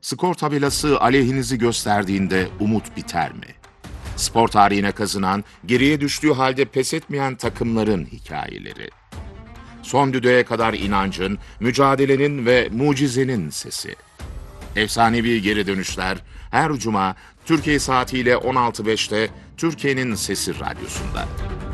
Skor tabelası aleyhinizi gösterdiğinde umut biter mi? Spor tarihine kazınan, geriye düştüğü halde pes etmeyen takımların hikayeleri. Son düdüğe kadar inancın, mücadelenin ve mucizenin sesi. Efsanevi geri dönüşler her cuma Türkiye saatiyle 16.05'te Türkiye'nin Sesi Radyosu'nda.